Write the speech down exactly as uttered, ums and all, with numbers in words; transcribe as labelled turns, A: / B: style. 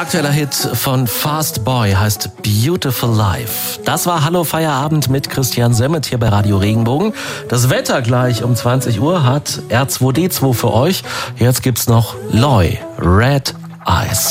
A: aktueller Hit von Fast Boy heißt Beautiful Life. Das war Hallo Feierabend mit Christian Semmet hier bei Radio Regenbogen. Das Wetter gleich um zwanzig Uhr hat R zwei D zwei für euch. Jetzt gibt's noch Loy, Red Eyes.